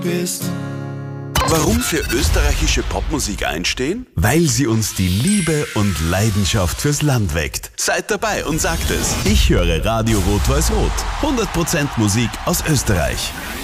bist. Warum für österreichische Popmusik einstehen? Weil sie uns die Liebe und Leidenschaft fürs Land weckt. Seid dabei und sagt es. Ich höre Radio Rot-Weiß-Rot. 100% Musik aus Österreich.